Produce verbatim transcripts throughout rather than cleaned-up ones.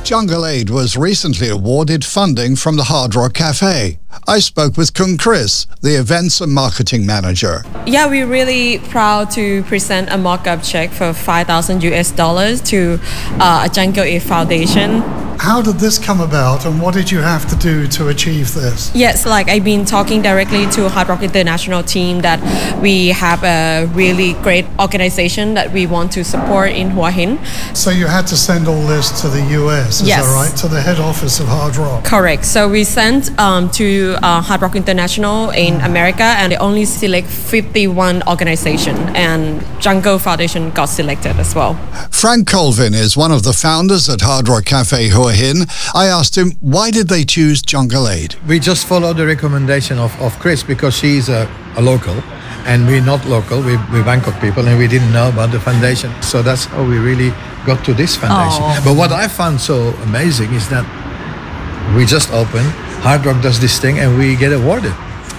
Jungle Aid was recently awarded funding from the Hard Rock Cafe. I spoke with Kung Chris, the events and marketing manager. Yeah, we're really proud to present a mock-up check for five thousand U S dollars to uh, a Jungle Aid Foundation. How did this come about, and what did you have to do to achieve this? Yes, like I've been talking directly to Hard Rock International team that we have a really great organization that we want to support in Hua Hin. So you had to send all this to the U S, is yes. that right? To the head office of Hard Rock? Correct. So we sent um, to uh, Hard Rock International in America, and they only select fifty-one organizations, and Jungle Foundation got selected as well. Frank Colvin is one of the founders at Hard Rock Cafe Hua Hin. I asked him, why did they choose Jungle Aid? We just followed the recommendation of, of Chris because she's a, a local and we're not local, we, we're Bangkok people, and we didn't know about the foundation. So that's how we really got to this foundation. Oh. But what I found so amazing is that we just opened, Hard Rock does this thing and we get awarded.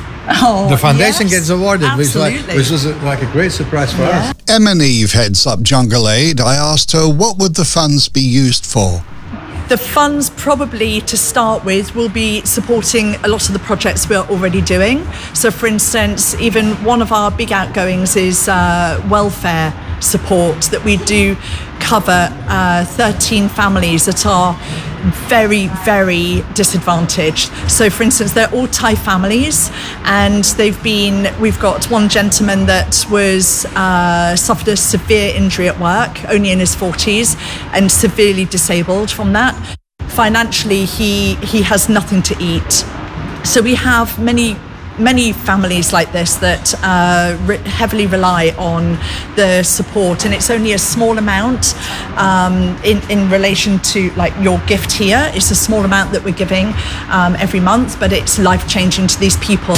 Oh, the foundation yes, gets awarded, which, like, which was a, like a great surprise for yeah. us. Emma Neve heads up Jungle Aid. I asked her, what would the funds be used for? The funds probably to start with will be supporting a lot of the projects we're already doing. So for instance, even one of our big outgoings is uh, welfare support, that we do cover uh, thirteen families that are very, very disadvantaged. So for instance, they're all Thai families, and they've been, we've got one gentleman that was uh, suffered a severe injury at work, only in his forties, and severely disabled from that. Financially, he he has nothing to eat. So we have many many families like this that uh, re- heavily rely on the support, and it's only a small amount um, in, in relation to like your gift here. It's a small amount that we're giving um, every month, but it's life-changing to these people.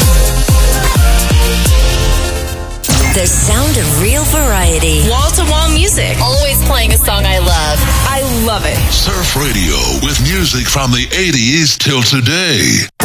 The sound of real variety. Wall-to-wall music. Always playing a song I love. I love it. Surf Radio with music from the eighties till today.